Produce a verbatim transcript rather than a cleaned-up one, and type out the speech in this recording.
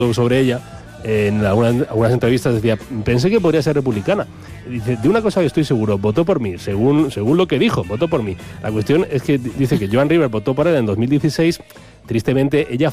sobre ella, en algunas, algunas entrevistas decía, pensé que podría ser republicana. Dice, de una cosa que estoy seguro, votó por mí, según, según lo que dijo, votó por mí. La cuestión es que dice que Joan Rivers votó por él en dos mil dieciséis, tristemente ella